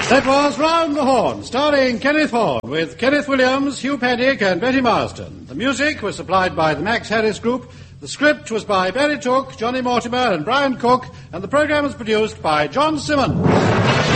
That was Round the Horn, starring Kenneth Horne, with Kenneth Williams, Hugh Paddick, and Betty Marston. The music was supplied by the Max Harris Group. The script was by Barry Took, Johnny Mortimer, and Brian Cook, and the program was produced by John Simmons.